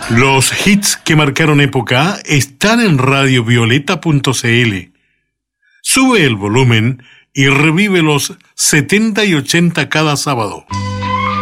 Los hits que marcaron época están en radiovioleta.cl. Sube el volumen y revive los 70 y 80 cada sábado.